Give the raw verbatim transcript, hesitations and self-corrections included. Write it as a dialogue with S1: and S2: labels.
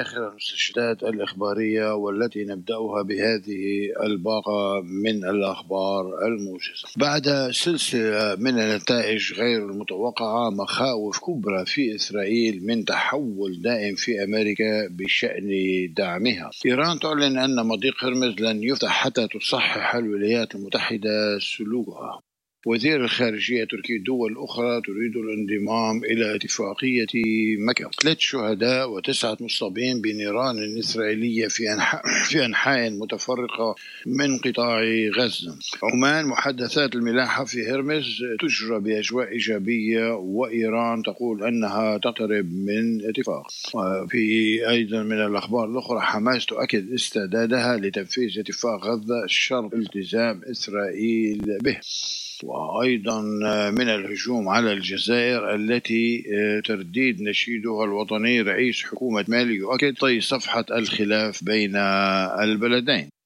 S1: آخر المستجدات الإخبارية، والتي نبدأها بهذه الباقة من الأخبار الموجزة. بعد سلسلة من النتائج غير المتوقعة، مخاوف كبرى في إسرائيل من تحول دائم في أمريكا بشأن دعمها. إيران تعلن أن مضيق هرمز لن يفتح حتى تصحح الولايات المتحدة سلوكها. وزير الخارجية التركي دول أخرى تريد الانضمام إلى اتفاقية مكة. ثلاث شهداء وتسعة مصابين بنيران إسرائيلية في أنحاء, في أنحاء متفرقة من قطاع غزة. عمان محادثات الملاحة في هرمز تجرى بأجواء إيجابية، وإيران تقول أنها تقترب من اتفاق. وفي أيضا من الأخبار الأخرى، حماس تؤكد استعدادها لتنفيذ اتفاق غزة شرط التزام إسرائيل به. وأيضا من الهجوم على الجزائر التي ترديد نشيدها الوطني، رئيس حكومة مالي يؤكد طي صفحة الخلاف بين البلدين.